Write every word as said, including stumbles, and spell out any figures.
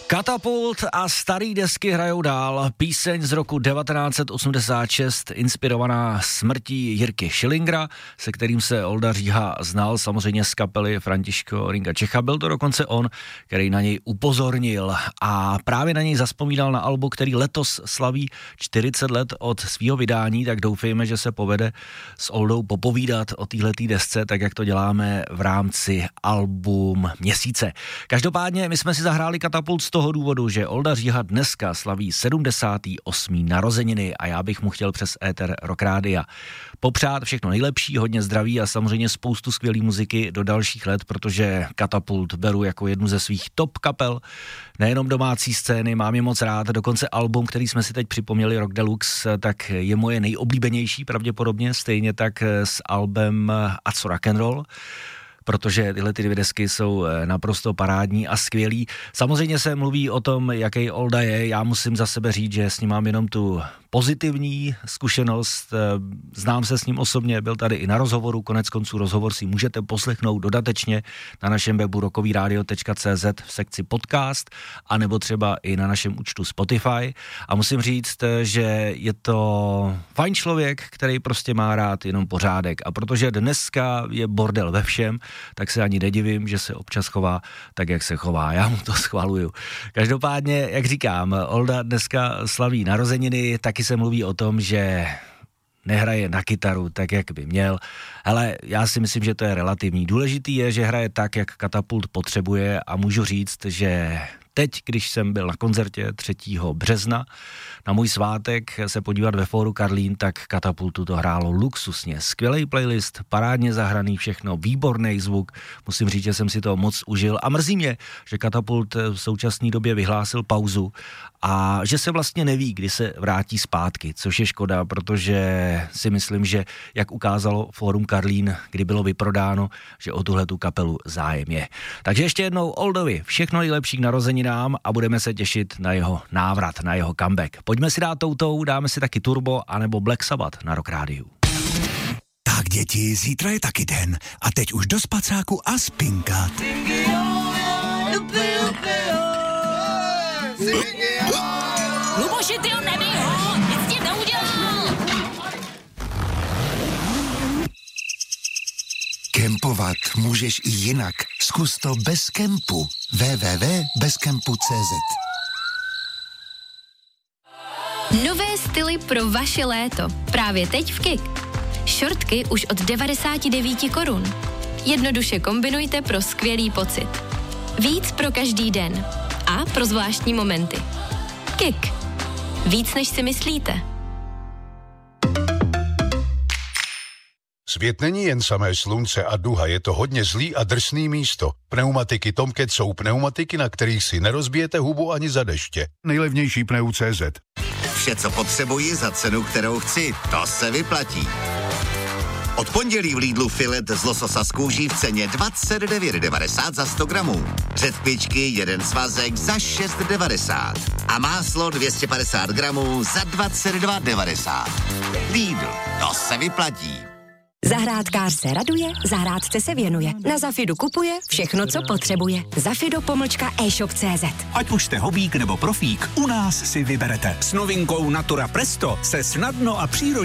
Katapult a starý desky hrajou dál. Píseň z roku devatenáct set osmdesát šest, inspirovaná smrtí Jirky Schillingera, se kterým se Olda Říha znal samozřejmě z kapely Františko Rinka Čecha. Byl to dokonce on, který na něj upozornil a právě na něj zazpomínal na albu, který letos slaví čtyřicet let od svého vydání, tak doufejme, že se povede s Oldou popovídat o téhletý desce, tak jak to děláme v rámci album měsíce. Každopádně my jsme si zahráli Katapult z toho důvodu, že Olda Říha dneska slaví sedmdesáté osmé narozeniny a já bych mu chtěl přes éter Rock Rádia popřát všechno nejlepší, hodně zdraví a samozřejmě spoustu skvělý muziky do dalších let, protože Katapult beru jako jednu ze svých top kapel, nejenom domácí scény, mám je moc rád, dokonce album, který jsme si teď připomněli, Rock Deluxe, tak je moje nejoblíbenější pravděpodobně, stejně tak s albem A co rock'n'roll, protože tyhle ty dvě desky jsou naprosto parádní a skvělý. Samozřejmě se mluví o tom, jaký Olda je, já musím za sebe říct, že s ním mám jenom tu pozitivní zkušenost, znám se s ním osobně, byl tady i na rozhovoru, konec konců rozhovor si můžete poslechnout dodatečně na našem webu rockovyradio tečka cé zet v sekci podcast, anebo třeba i na našem účtu Spotify a musím říct, že je to fajn člověk, který prostě má rád jenom pořádek a protože dneska je bordel ve všem, tak se ani nedivím, že se občas chová tak, jak se chová. Já mu to schvaluju. Každopádně, jak říkám, Olda dneska slaví narozeniny, taky se mluví o tom, že nehraje na kytaru tak, jak by měl. Hele, já si myslím, že to je relativní. Důležitý je, že hraje tak, jak Katapult potřebuje a můžu říct, že teď, když jsem byl na koncertě třetího března, na můj svátek se podívat ve fóru Karlín, tak Katapultu to hrálo luxusně. Skvělej playlist, parádně zahraný všechno, výborný zvuk. Musím říct, že jsem si to moc užil a mrzí mě, že Katapult v současné době vyhlásil pauzu a že se vlastně neví, kdy se vrátí zpátky, což je škoda, protože si myslím, že jak ukázalo fórum Karlín, kdy bylo vyprodáno, že o tuhletu kapelu zájem je. Takže ještě jednou Oldovi všechno nejlepší k narozeninám a budeme se těšit na jeho návrat, na jeho comeback. Pojďme si dát toutou, dáme si taky Turbo anebo Black Sabbath na Rock Rádiu. Tak děti, zítra je taky den a teď už do spacáku a spinkat. Luboši, ty ho nebij ho, nic ti neudělal. Kempovat můžeš i jinak. Zkus to bez kempu. w w w tečka bez kempu tečka cé zet. Nové styly pro vaše léto. Právě teď v Kik. Šortky už od devadesát devět korun. Jednoduše kombinujte pro skvělý pocit. Víc pro každý den. A pro zvláštní momenty. Kik. Víc, než si myslíte. Svět není jen samé slunce a duha, je to hodně zlý a drsný místo. Pneumatiky Tomcat jsou pneumatiky, na kterých si nerozbijete hubu ani za deště. Nejlevnější pneu tečka cé zet. Vše, co potřebuji za cenu, kterou chci, to se vyplatí. Od pondělí v Lidlu filet z lososa z kůží v ceně dvacet devět devadesát za sto gramů. Řetkvičky jeden svazek za šest devadesát. A máslo dvě stě padesát gramů za dvacet dva devadesát. Lidl, to se vyplatí. Zahrádkář se raduje, zahrádce se věnuje. Na Zafidu kupuje všechno, co potřebuje. Zafido pomlčka e-shop tečka cé zet. Ať už jste hobík nebo profík, u nás si vyberete. S novinkou Natura Presto se snadno a přírodně